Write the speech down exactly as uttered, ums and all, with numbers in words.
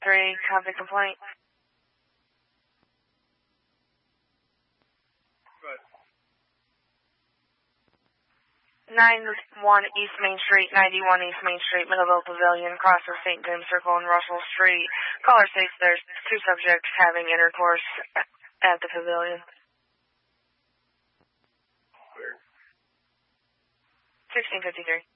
three, copy complaint. nine one East Main Street, ninety-one East Main Street, Middleville Pavilion, cross of Saint James Circle and Russell Street. Caller states there's two subjects having intercourse at the pavilion. sixteen fifty-three.